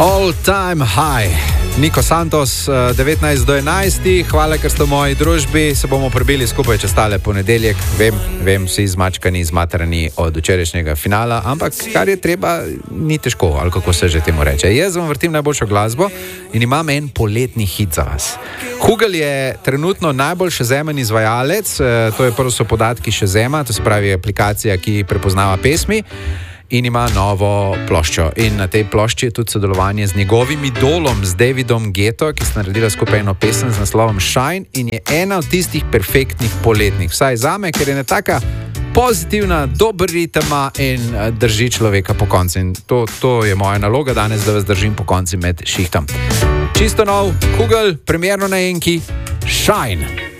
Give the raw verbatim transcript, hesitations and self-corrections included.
All time high. Niko Santos, devetnajst do enajst. Hvala, ker ste v moji družbi. Se bomo prebili skupaj čez tale ponedeljek. Vem, vem, vsi zmačkani, zmatrani od včerajšnjega finala, ampak kar je treba, ni težko, ali kako se že temu reče. Jaz vam vrtim najboljšo glasbo in imam en poletni hit za vas. Hugel je trenutno najbolj Shazamen izvajalec, to je prvo so podatki Shazama, to se pravi aplikacija, ki prepoznava pesmi. In ima novo ploščo. In na tej plošči je tudi sodelovanje z njegovim idolom, z Davidom Guetto, ki sta naredila skupaj eno pesem z naslovom Shine in je ena od tistih perfektnih poletnih. Vsaj zame, ker je ne taka pozitivna, dober ritma in drži človeka po konci. In to, to je moja naloga danes, da vas držim po konci med šihtom. Čisto nov Hugel, premierno na enki, Shine.